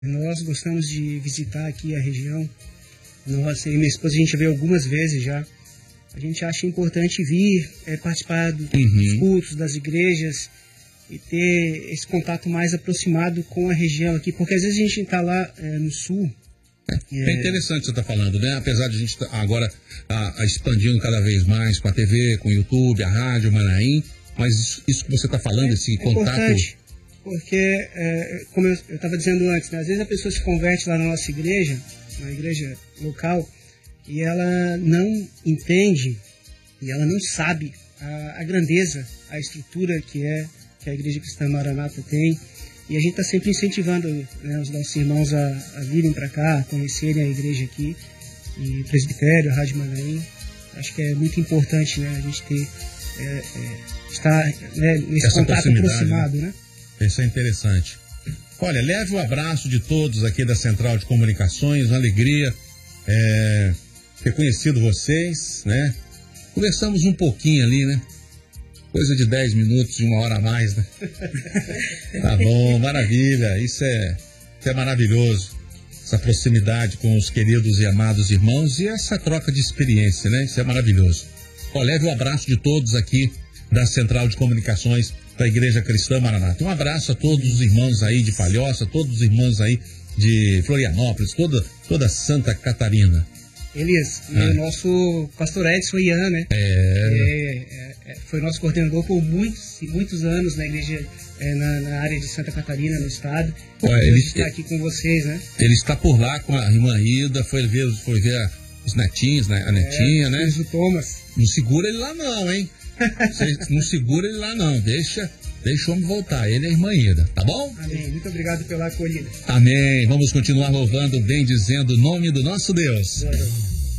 Nós gostamos de visitar aqui a região. Nós e minha esposa, a gente veio algumas vezes já. A gente acha importante vir, participar dos cultos, das igrejas e ter esse contato mais aproximado com a região aqui, porque às vezes a gente está lá no sul. É interessante você estar falando, né? Apesar de a gente agora expandindo cada vez mais com a TV, com o YouTube, a rádio, Manaim, mas isso que você está falando, esse contato... Importante, porque, como eu estava dizendo antes, né? Às vezes a pessoa se converte lá na nossa igreja, na igreja local, e ela não entende, e ela não sabe a grandeza, a estrutura que a Igreja Cristã Maranata tem. E a gente está sempre incentivando, né, os nossos irmãos a virem para cá, a conhecerem a igreja aqui, e presbitério, a Rádio Manaim. Acho que é muito importante, né, a gente ter, estar, né, nesse essa contato aproximado, né? Isso é interessante. Olha, leve o abraço de todos aqui da Central de Comunicações, uma alegria ter conhecido vocês, né? Conversamos um pouquinho ali, né? Coisa de 10 minutos, de 1 hora a mais, né? Tá bom, maravilha. Isso é maravilhoso. Essa proximidade com os queridos e amados irmãos e essa troca de experiência, né? Isso é maravilhoso. Ó, leve o abraço de todos aqui da Central de Comunicações da Igreja Cristã Maranata. Um abraço a todos os irmãos aí de Palhoça, todos os irmãos aí de Florianópolis, toda Santa Catarina. Elias, e o nosso pastor Edson Ian, né? Foi nosso coordenador por muitos anos na igreja, na área de Santa Catarina, no estado. Ele está aqui com vocês, né? Ele está por lá com a irmã Ida, foi ver os netinhos, né? A netinha, né? O Thomas. Não segura ele lá não, hein? Não segura ele lá não, deixa o homem voltar, ele é a irmã Ida, tá bom? Amém, muito obrigado pela acolhida. Amém, vamos continuar louvando, bem dizendo o nome do nosso Deus. Glória.